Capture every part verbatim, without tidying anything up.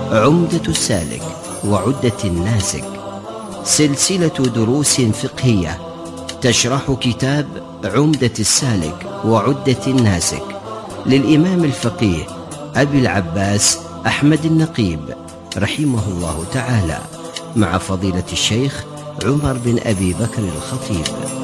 عمدة السالك وعدة الناسك، سلسلة دروس فقهية تشرح كتاب عمدة السالك وعدة الناسك للإمام الفقيه أبي العباس أحمد النقيب رحمه الله تعالى، مع فضيلة الشيخ عمر بن أبي بكر الخطيب.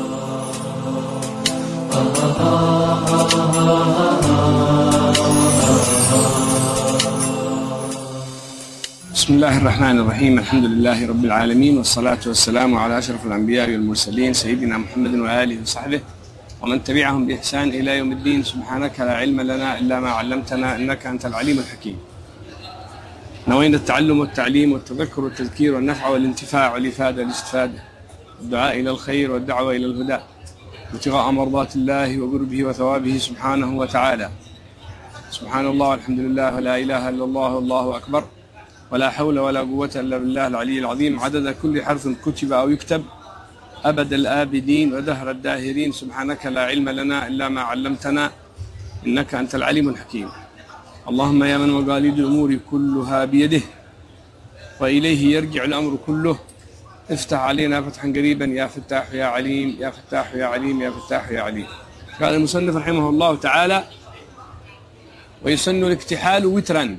بسم الله الرحمن الرحيم. الحمد لله رب العالمين، والصلاة والسلام على أشرف الأنبياء والمرسلين سيدنا محمد وآله وصحبه ومن تبعهم بإحسان إلى يوم الدين. سبحانك لا علم لنا إلا ما علمتنا إنك أنت العليم الحكيم. نوينا التعلم والتعليم والتذكر والتذكير والنفع والانتفاع والإفادة والاستفادة والدعاء إلى الخير والدعوة إلى الهدى وابتغاء مرضات الله وقربه وثوابه سبحانه وتعالى. سبحان الله والحمد لله ولا إله إلا الله والله أكبر ولا حول ولا قوة إلا بالله العلي العظيم، عدد كل حرف كتب أو يكتب، أبد الآبدين ودهر الداهرين. سبحانك لا علم لنا إلا ما علمتنا إنك أنت العليم الحكيم. اللهم يا من مقاليد الأمور كلها بيده وإليه يرجع الأمر كله، افتح علينا فتحا قريبا يا فتاح يا عليم يا فتاح يا عليم يا فتاح يا عليم. قال المصنف رحمه الله تعالى: ويسن الاكتحال وترا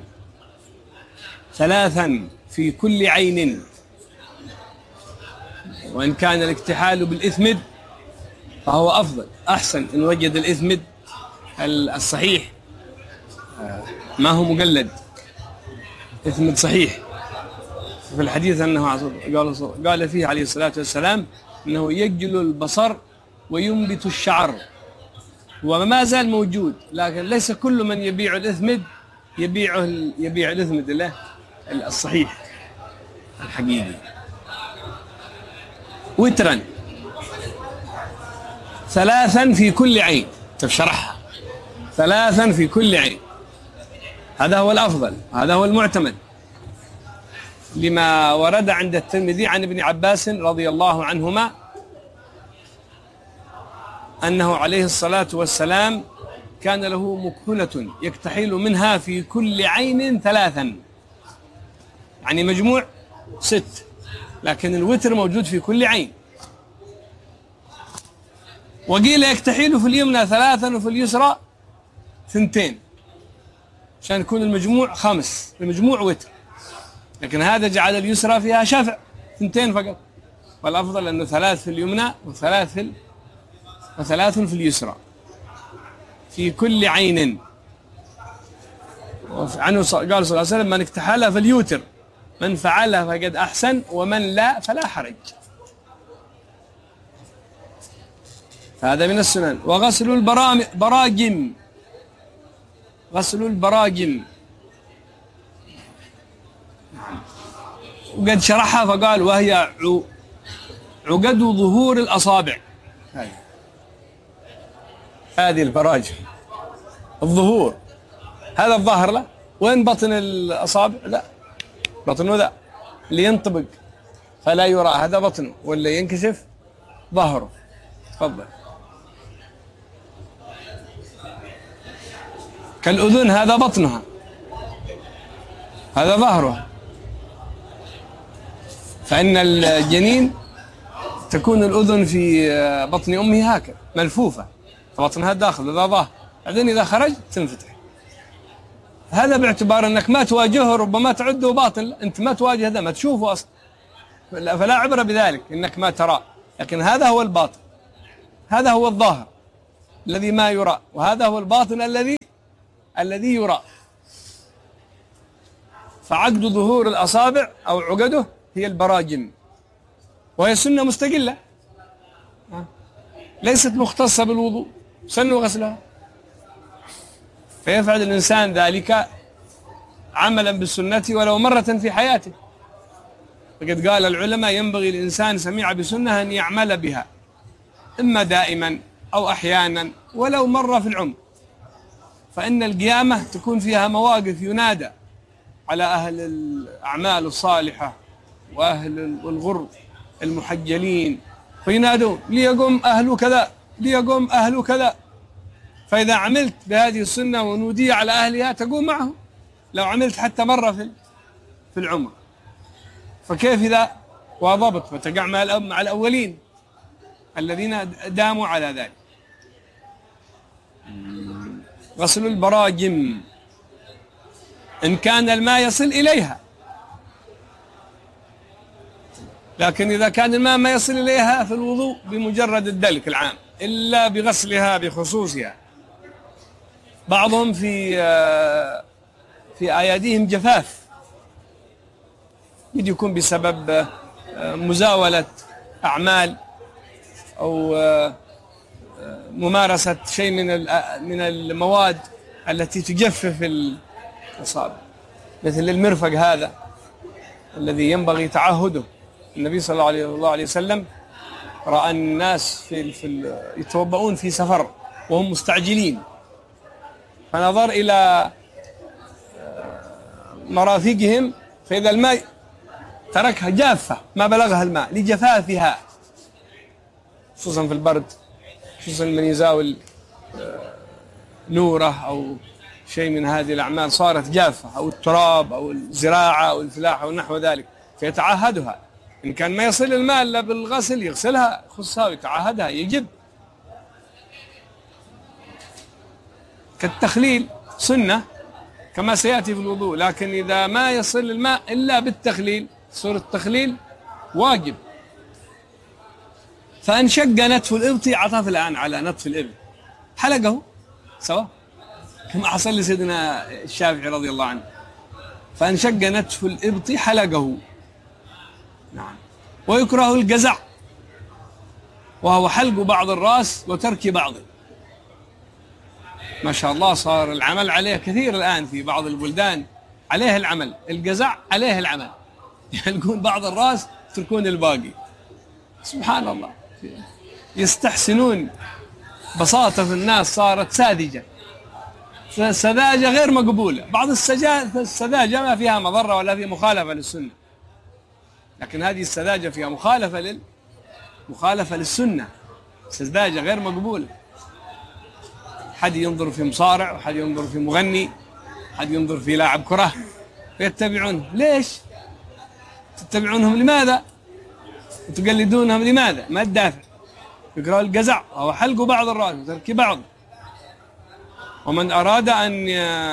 ثلاثا في كل عين، وإن كان الاكتحال بالإثمد فهو أفضل أحسن إن وجد الإثمد الصحيح ما هو مقلد، إثمد صحيح. في الحديث أنه قال قال فيه عليه الصلاة والسلام أنه يجل البصر وينبت الشعر، وما زال موجود، لكن ليس كل من يبيع الإثمد يبيعه يبيع الإثمد له الصحيح الحقيقي. وترا ثلاثا في كل عين، تشرحها ثلاثا في كل عين، هذا هو الأفضل، هذا هو المعتمد، لما ورد عند الترمذي عن ابن عباس رضي الله عنهما أنه عليه الصلاة والسلام كان له مكحلة يكتحل منها في كل عين ثلاثا، يعني مجموع ست، لكن الوتر موجود في كل عين. وقيل يكتحل في اليمنى ثلاثا وفي اليسرى ثنتين، عشان يكون المجموع خمس، المجموع وتر، لكن هذا جعل اليسرى فيها شفع ثنتين فقط، والأفضل أنه ثلاث في اليمنى وثلاث في وثلاث في اليسرى في كل عين. عنه قال صلى الله عليه وسلم: من اكتحل فليوتر، من فعله فقد أحسن ومن لا فلا حرج. هذا من السنن. وغسل البراجم، غسل البراجم وقد شرحها فقال: وهي عقد ظهور الأصابع. هذه البراجم الظهور، هذا الظاهر له، وين بطن الأصابع؟ لا، بطنه ذا اللي ينطبق فلا يرى، هذا بطنه، واللي ينكشف ظهره. تفضل. كالأذن هذا بطنها، هذا ظهرها، فإن الجنين تكون الأذن في بطن أمه هكذا ملفوفة، فبطنها داخل، هذا ظاهر، بعدين إذا خرج تنفتح. هذا باعتبار أنك ما تواجهه، ربما تعده باطن، أنت ما تواجه هذا، ما تشوفه أصلا، فلا عبرة بذلك إنك ما ترى، لكن هذا هو الباطن، هذا هو الظاهر الذي ما يرى، وهذا هو الباطن الذي الذي يرى. فعقد ظهور الأصابع أو عقده هي البراجم، وهي سنة مستقلة ليست مختصة بالوضوء، سن غسلها، فيفعل الإنسان ذلك عملا بالسنة ولو مرة في حياته. فقد قال العلماء: ينبغي الإنسان سميع بسنة أن يعمل بها، إما دائما أو أحيانا ولو مرة في العمر، فإن القيامة تكون فيها مواقف ينادى على أهل الأعمال الصالحة وأهل الغر المحجلين، فينادون: ليقوم أهل كذا، ليقوم أهل كذا. فإذا عملت بهذه السنة ونودي على أهلها تقوم معهم، لو عملت حتى مرة في في العمر، فكيف إذا واظبت فتقع مع الأولين الذين داموا على ذلك. غسل البراجم إن كان الماء يصل إليها، لكن إذا كان الماء ما يصل إليها في الوضوء بمجرد الدلك العام إلا بغسلها بخصوصها. بعضهم في في أيديهم جفاف، قد يكون بسبب مزاولة أعمال أو ممارسة شيء من من المواد التي تجفف الأصابع، مثل المرفق هذا الذي ينبغي تعهده. النبي صلى الله عليه وسلم رأى الناس في في يتوضؤون في سفر وهم مستعجلين، فنظر إلى مرافقهم فإذا الماء تركها جافة ما بلغها الماء لجفافها، خصوصا في البرد، خصوصا من يزاول نوره أو شيء من هذه الأعمال صارت جافة، أو التراب أو الزراعة أو الفلاحة أو نحو ذلك، فيتعهدها. إن كان ما يصل الماء إلا بالغسل يغسلها يخصها ويتعهدها يجب. كالتخليل سنة كما سيأتي في الوضوء، لكن إذا ما يصل الماء إلا بالتخليل صورة التخليل واجب. فإن شق نتف الإبط عطف الآن على نتف الإبط حلقه سواء كما حصل لسيدنا الشافعي رضي الله عنه، فإن شق نتف الإبط حلقه. نعم. ويكره الجزع وهو حلق بعض الرأس وترك بعضه. ما شاء الله صار العمل عليه كثير الآن في بعض البلدان، عليه العمل، الجزع عليه العمل، يحلقون بعض الرأس يتركون الباقي. سبحان الله، يستحسنون بساطة في الناس صارت ساذجة، سذاجة غير مقبولة. بعض السذاجة ما فيها مضرة ولا فيها مخالفة للسنة، لكن هذه السذاجة فيها مخالفة لل مخالفة للسنة، سذاجة غير مقبولة. حد ينظر في مصارع، وحد ينظر في مغني، حد ينظر في لاعب كرة ويتبعونه. ليش تتبعونهم؟ لماذا؟ وتقلدونهم لماذا؟ ما الدافع؟ يقرأ الجزع أو حلق بعض الرأس وترك بعض. ومن أراد أن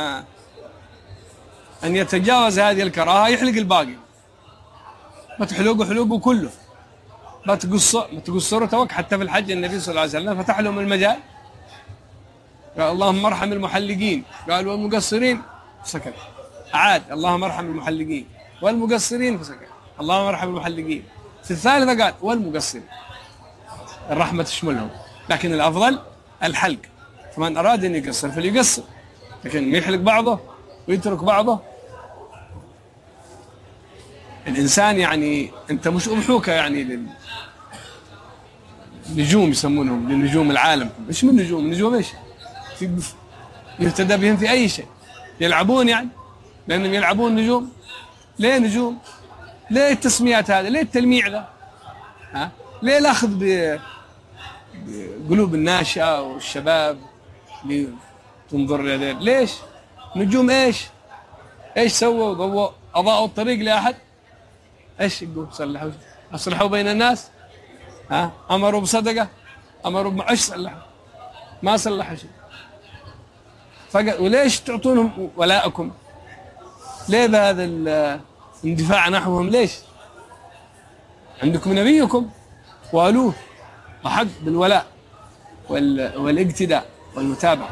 أن يتجاوز هذه الكراهة يحلق الباقي، ما تحلقوا حلوقه كله، ما تقصر ما تقصروا. توك حتى في الحج النبي صلى الله عليه وسلم فتح لهم المجال، قال اللهم ارحم المحلقين، قال والمقصرين فسكت، عاد اللهم ارحم المحلقين والمقصرين فسكت، اللهم ارحم المحلقين. في الثالثة قال والمقصرين، الرحمة تشملهم، لكن الأفضل الحلق. فمن أراد أن يقصر فليقصر، لكن ما يحلق بعضه ويترك بعضه. الإنسان يعني أنت مش أضحوك يعني للنجوم يسمونهم، لنجوم العالم. مش من نجوم، نجوم إيش؟ يهتدى بهم في أي شيء. يلعبون يعني لأنهم يلعبون نجوم. ليه نجوم؟ ليه التسميات هذا؟ ليه التلميع ذا؟ ها؟ ليه الأخذ بقلوب الناشئة والشباب لتنظر لذلك؟ ليش؟ نجوم إيش؟ إيش سووا؟ ضووا أضاءوا الطريق لأحد؟ إيش يقول؟ صلحوا أصلحوا بين الناس؟ ها؟ أمروا بصدقة؟ أمروا بمعش؟ صلحوا؟ ما صلحوا شيء. فقط. وليش تعطونهم ولاءكم؟ ليه بهذا الاندفاع نحوهم؟ ليش؟ عندكم نبيكم وقالوه وحق بالولاء والاقتداء والمتابعة.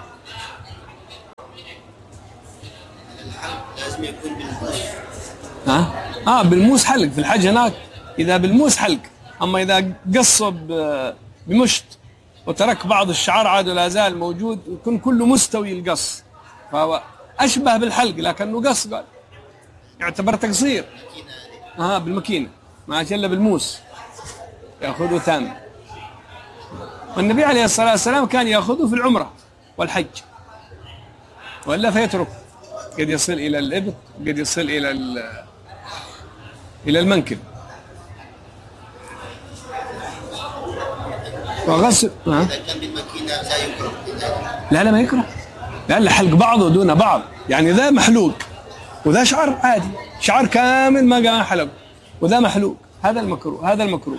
الحلق لازم يكون بالموس. ها؟ اه بالموس حلق في الحج هناك، إذا بالموس حلق. أما إذا قصب بمشط وترك بعض الشعر عاد لا زال موجود، يكون كله مستوي القص، فهو أشبه بالحلق لكنه قص، قال يعتبر تقصير. اه بالمكينة ما إلا بالموس يأخذه تام. والنبي عليه الصلاة والسلام كان يأخذه في العمرة والحج، وإلا فيترك، قد يصل إلى الإبط، قد يصل إلى إلى المنكب. وغسل إذا كان بالماكينة لا يكره. لا لا ما يكره، لا لا حلق بعضه دون بعض، يعني ذا محلوق وذا شعر عادي، شعر كامل ما قام حلق، وذا محلوق. هذا المكروه، هذا المكروه.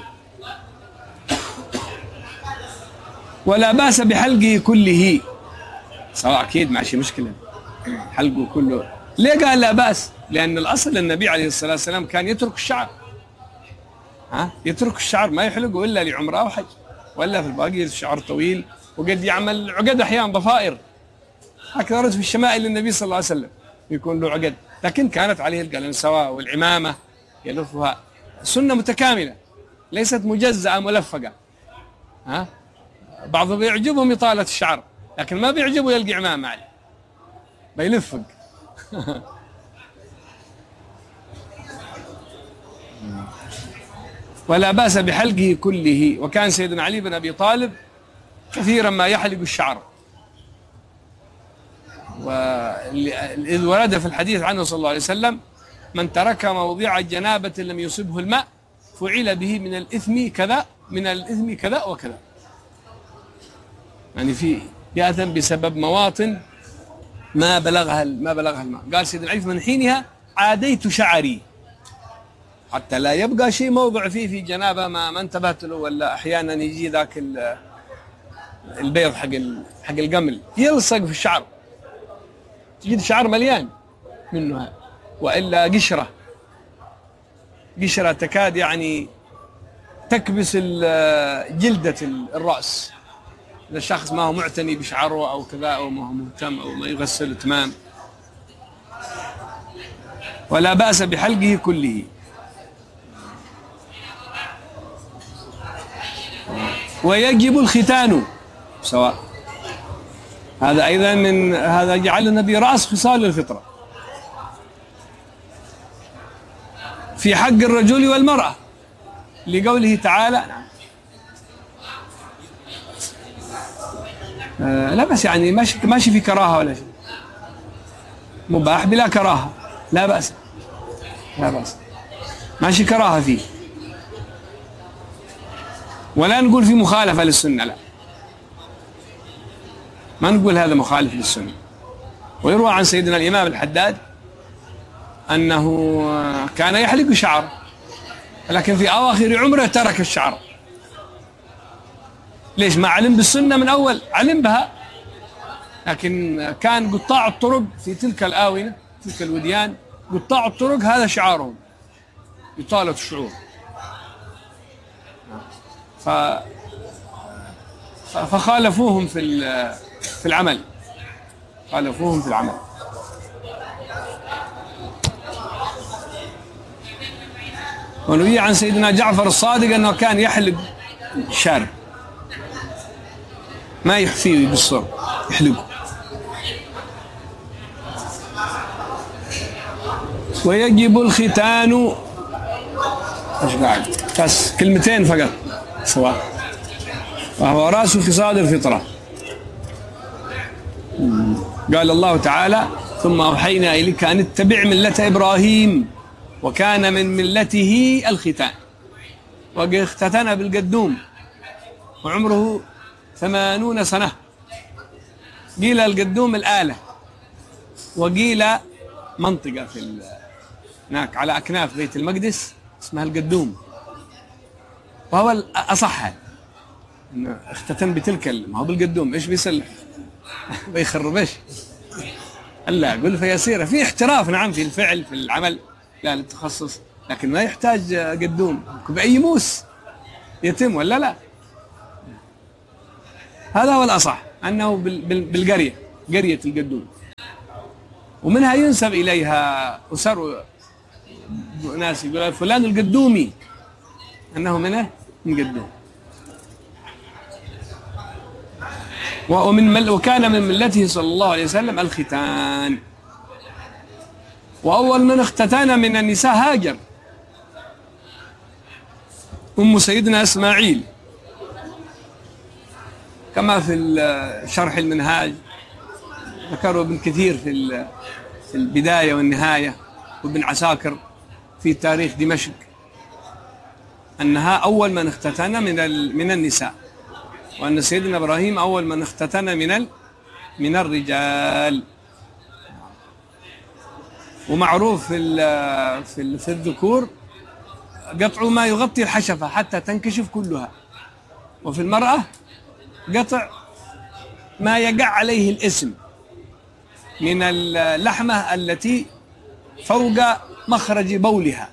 ولا بأس بحلقه كله، سواء أكيد ما شي مشكلة حلقه كله. ليه قال لا بأس؟ لأن الأصل النبي عليه الصلاة والسلام كان يترك الشعر، ها يترك الشعر ما يحلقه إلا لعمرة أو حج، ولا في الباقي الشعر طويل، وقد يعمل عقد أحيانا ضفائر، هكذا ورد في الشمائل للنبي صلى الله عليه وسلم يكون له عقد، لكن كانت عليه القلنسوة والعمامة يلفها، سنة متكاملة ليست مجزأة ملفقة. ها بعضهم بيعجبهم إطالة الشعر، لكن ما بيعجبه يلقي عمامة عليه بيلفق. ولا بأس بحلقه كله. وكان سيدنا علي بن أبي طالب كثيرا ما يحلق الشعر، وإذ ورد في الحديث عنه صلى الله عليه وسلم: من ترك موضع جنابة لم يصبه الماء فعل به من الإثم كذا من الإثم كذا وكذا. يعني في يأثم بسبب مواطن ما بلغها ما بلغها الماء. قال سيدنا علي: من حينها عاديت شعري حتى لا يبقى شيء موضع فيه في جنابه ما ما انتبهت له، ولا احيانا يجي ذاك البيض حق حق القمل يلصق في الشعر، تجد الشعر مليان منه هذا، والا قشره قشره تكاد يعني تكبس جلده الراس اذا الشخص ما هو معتني بشعره او كذا، او ما هو مهتم او ما يغسل تمام. ولا بأس بحلقه كله. ويجب الختان سواء، هذا أيضا من هذا جعل النبي رأس خصال الفطرة في حق الرجل والمرأة، لقوله تعالى: آه لا بس يعني ماشي ماشي في كراهة ولا شيء، مباح بلا كراهة، لا بأس لا بأس ماشي كراهة فيه، ولا نقول في مخالفة للسنة، لا ما نقول هذا مخالف للسنة. ويروى عن سيدنا الإمام الحداد أنه كان يحلق شعر، لكن في أواخر عمره ترك الشعر. ليش؟ ما علم بالسنة من أول، علم بها، لكن كان قطاع الطرق في تلك الآونة تلك الوديان، قطاع الطرق هذا شعارهم، إطالة الشعور. ف فخالفوهم في في العمل، خالفوهم في العمل. ونروي عن سيدنا جعفر الصادق أنه كان يحلق الشارب، ما يحفيه بالصر، يحلقه. ويجب الختان، ايش قاعد بس كلمتين فقط سواء، وهو رأس خصال الفطرة. قال الله تعالى: ثم أوحينا إليك أن اتبع ملة إبراهيم وكان من ملته الختان. وقد اختتن بالقدوم وعمره ثمانون سنة. قيل القدوم الآلة، وقيل منطقة في هناك على أكناف بيت المقدس اسمها القدوم، وهو الأصح إنه اختتن بتلك، ما هو بالقدوم إيش بيسلح بيخربش، ألا قل فيسير في احتراف، نعم في الفعل في العمل لا للتخصص، لكن ما يحتاج قدوم بأي موس يتم ولا لا. هذا هو الأصح أنه بالقرية، قرية القدوم، ومنها ينسب إليها أسر ناس يقول فلان القدومي، أنه منه من قدوم. ومن مل وكان من ملته صلى الله عليه وسلم الختان. وأول من اختتن من النساء هاجر أم سيدنا إسماعيل، كما في شرح المنهاج ذكره ابن كثير في في البداية والنهاية، وابن عساكر في تاريخ دمشق، أنها أول من اختتن من من النساء، وأن سيدنا إبراهيم أول من اختتن من من الرجال. ومعروف في في في الذكور قطع ما يغطي الحشفة حتى تنكشف كلها، وفي المرأة قطع ما يقع عليه الاسم من اللحمة التي فوق مخرج بولها،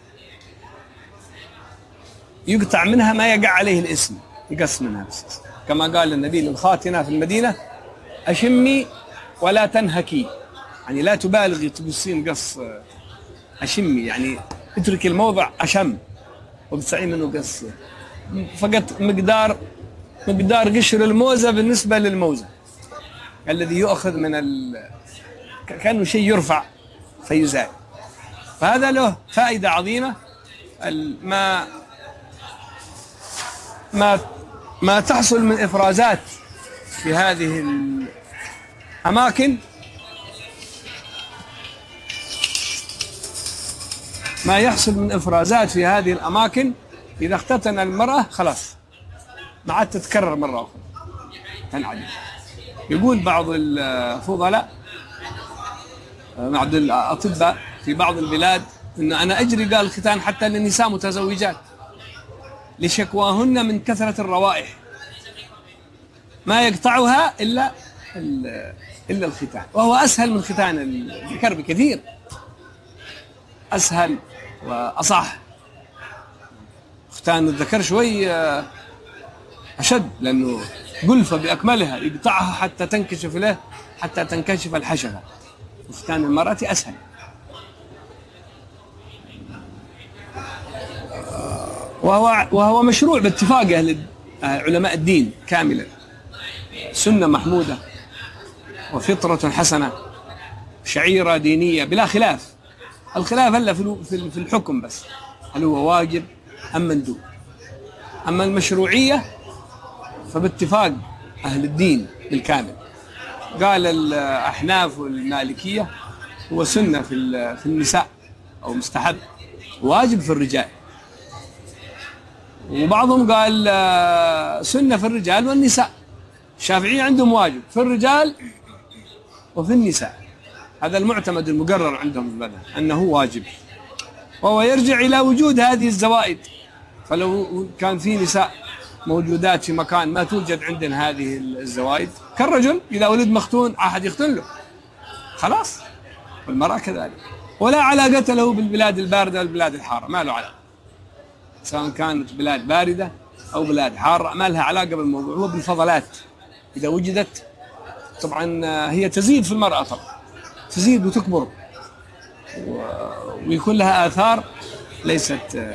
يقطع منها ما يقع عليه الاسم، يقص منها بس. كما قال النبي للخاتنة في المدينة: أشمي ولا تنهكي، يعني لا تبالغي تقصين قص أشمي، يعني اترك الموضع أشم وبتسعي منه قص، فقط مقدار مقدار قشر الموزة بالنسبة للموزة الذي يؤخذ من ال... كأنه شيء يرفع فيزال. فهذا له فائدة عظيمة. ما ما ما تحصل من إفرازات في هذه الأماكن، ما يحصل من إفرازات في هذه الأماكن إذا اختتن المرأة خلاص ما عاد تتكرر مرة أخرى تنعدم. يقول بعض الفضلاء، بعض الأطباء في بعض البلاد، إن أنا أجري قال الختان حتى للنساء متزوجات لشكواهن من كثرة الروائح ما يقطعها إلا إلا الختان، وهو أسهل من ختان الذكر بكثير، أسهل وأصح. ختان الذكر شوي أشد لأنه قلفة بأكملها، يقطعها حتى تنكشف له حتى تنكشف الحشفة. ختان المرأة أسهل. وهو وهو مشروع باتفاق أهل علماء الدين كاملا، سنة محمودة وفطرة حسنة، شعيرة دينية بلا خلاف. الخلاف هلا في الحكم بس، هل هو واجب أم مندوب. أما المشروعية فباتفاق أهل الدين بالكامل. قال الأحناف والمالكية هو سنة في في النساء أو مستحب، واجب في الرجال. وبعضهم قال سنة في الرجال والنساء. الشافعية عندهم واجب في الرجال وفي النساء، هذا المعتمد المقرر عندهم في المذهب أنه واجب، وهو يرجع إلى وجود هذه الزوائد. فلو كان في نساء موجودات في مكان ما توجد عندنا هذه الزوائد، كالرجل إذا ولد مختون أحد يختن له خلاص، والمرأة كذلك. ولا علاقة له بالبلاد الباردة والبلاد الحارة، ما له علاقة، سواء كانت بلاد باردة أو بلاد حارة ما لها علاقة بالموضوع، هو بالفضلات إذا وجدت. طبعا هي تزيد في المرأة، طبعا تزيد وتكبر ويكون لها آثار ليست.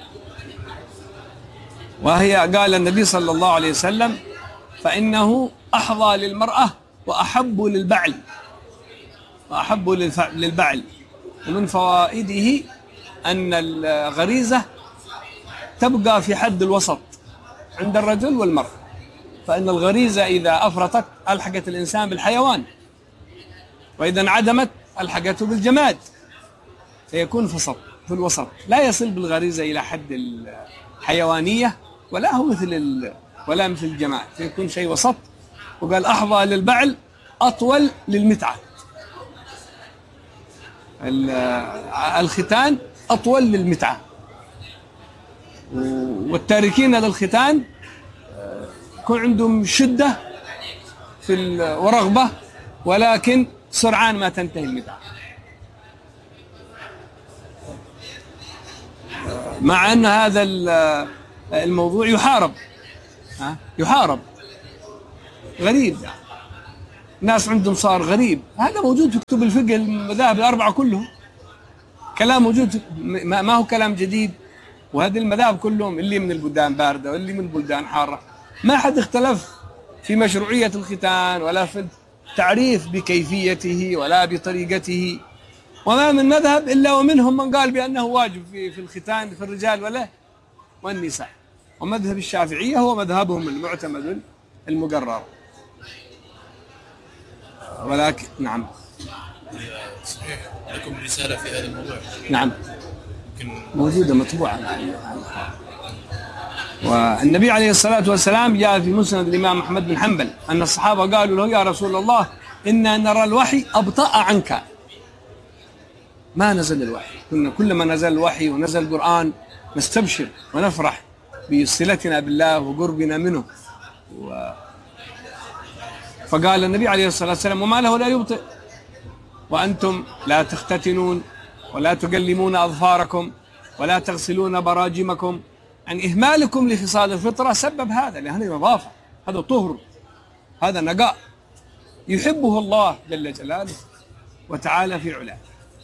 وهي قال النبي صلى الله عليه وسلم: فإنه أحظى للمرأة وأحب للبعل وأحب للبعل. ومن فوائده أن الغريزة تبقى في حد الوسط عند الرجل والمرأة، فإن الغريزة إذا أفرطت ألحقت الإنسان بالحيوان، وإذا انعدمت ألحقته بالجماد، فيكون فسط في الوسط، لا يصل بالغريزة إلى حد الحيوانية ولا هو مثل ولا مثل الجماد، فيكون شيء وسط. وقال: أحظى للبعل أطول للمتعة. الختان أطول للمتعة، والتاركين للختان يكون عندهم شدة في ورغبة، ولكن سرعان ما تنتهي المتعة، مع أن هذا الموضوع يحارب يحارب غريب. ناس عندهم صار غريب، هذا موجود في كتب الفقه المذاهب الأربعة كلهم، كلام موجود، ما هو كلام جديد. وهذه المذاهب كلهم اللي من البلدان باردة واللي من البلدان حارة ما حد اختلف في مشروعية الختان ولا في التعريف بكيفيته ولا بطريقته. وما من مذهب إلا ومنهم من قال بأنه واجب في في الختان في الرجال ولا والنساء. ومذهب الشافعية هو مذهبهم المعتمد المقرر. ولكن نعم صحيح لكم رسالة في هذا الموضوع. نعم موجودة مطبوعة. والنبي عليه الصلاة والسلام جاء في مسند الإمام أحمد بن حنبل أن الصحابة قالوا له: يا رسول الله إنا نرى الوحي أبطأ عنك. ما نزل الوحي. كنا كلما نزل الوحي ونزل القرآن نستبشر ونفرح بصلتنا بالله وقربنا منه. و... فقال النبي عليه الصلاة والسلام: وما له لا يبطئ وأنتم لا تختتنون ولا تقلمون أظفاركم ولا تغسلون براجمكم. يعني إهمالكم لخصال الفطرة سبب هذا، لأنه نظافة، هذا طهر، هذا نقاء يحبه الله جل جلاله وتعالى في علاه.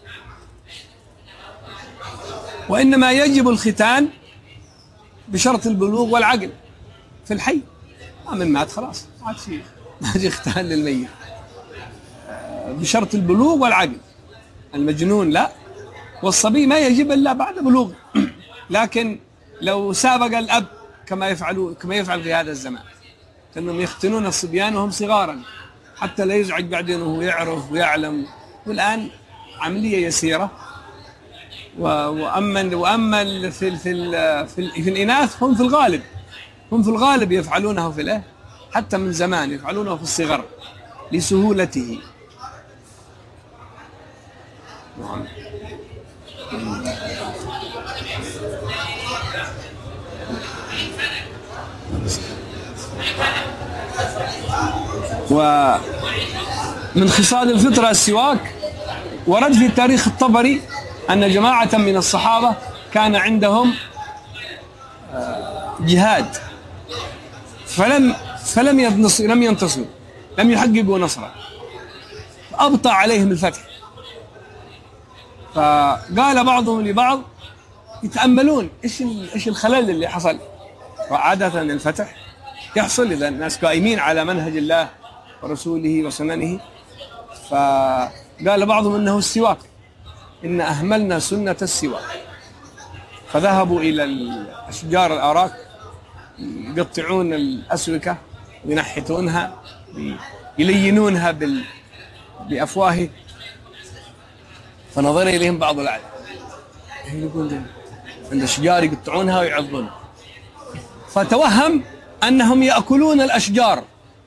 وإنما يجب الختان بشرط البلوغ والعقل في الحي. من مات خلاص ما عاد شيء، ما يجي ختان للميت، بشرط البلوغ والعقل. المجنون لا، والصبي ما يجب إلا بعد بلوغه. لكن لو سابق الأب كما يفعلوا كما يفعل في هذا الزمان، أنهم يختنون الصبيان وهم صغارا حتى لا يزعج بعدين وهو يعرف ويعلم. والآن عملية يسيرة. وأما وأما في في في الإناث هم في الغالب هم في الغالب يفعلونه في الإيه حتى من زمان يفعلونه في الصغر لسهولته. ومن خصال الفطرة السواك. ورد في تاريخ الطبري أن جماعة من الصحابة كان عندهم جهاد فلم فلم ينتصروا لم ينتصروا لم يحققوا نصرا، أبطأ عليهم الفتح. فقال بعضهم لبعض يتأملون إيش إيش الخلل اللي حصل. وعادة الفتح يحصل إذا الناس قائمين على منهج الله ورسوله وسننه. فقال بعضهم إنه السواك، إن أهملنا سنة السواك. فذهبوا إلى الأشجار الأراك يقطعون الأسوكة وينحتونها يلينونها بأفواه. فنظر إليهم بعض الأعداء يقولون عند الأشجار يقطعونها ويعضونها، فتوهم أنهم يأكلون الأشجار.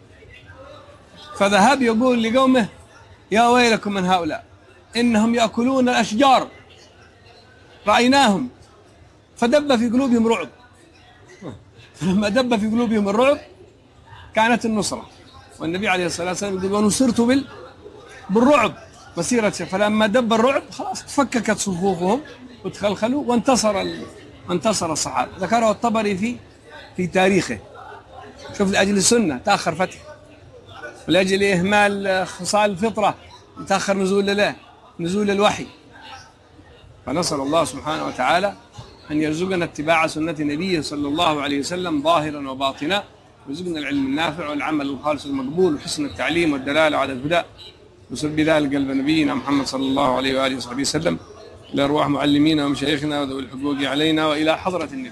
فذهب يقول لقومه: يا ويلكم من هؤلاء، إنهم يأكلون الأشجار، رأيناهم. فدب في قلوبهم رعب. فلما دب في قلوبهم الرعب كانت النصرة. والنبي عليه الصلاة والسلام يقول: ونصرت بال بالرعب مسيرة. فلما دب الرعب خلاص تفككت صفوفهم وتخلخلوا وانتصر ال... وانتصر الصحابة. ذكره الطبري في في تاريخه. شوف، لأجل السنة تأخر فتح، ولأجل إهمال خصال الفطرة يتأخر نزول الله نزول الوحي. فنسأل الله سبحانه وتعالى أن يرزقنا اتباع سنة نبيه صلى الله عليه وسلم ظاهرا وباطنا، ويرزقنا العلم النافع والعمل الخالص المقبول وحسن التعليم والدلالة على الهدى، وسر بذلك قلب نبينا محمد صلى الله عليه وآله وصحبه وسلم، إلى أرواح معلمينا ومشايخنا وذوي الحقوق علينا، وإلى حضرة النبي.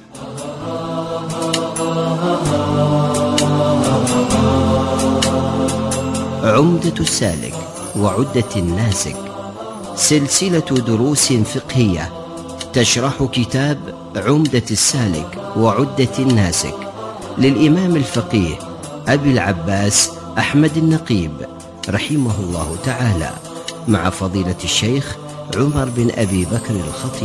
عمدة السالك وعدة الناسك، سلسلة دروس فقهية تشرح كتاب عمدة السالك وعدة الناسك للإمام الفقيه أبي العباس أحمد النقيب رحمه الله تعالى، مع فضيلة الشيخ عمر بن أبي بكر الخطيب.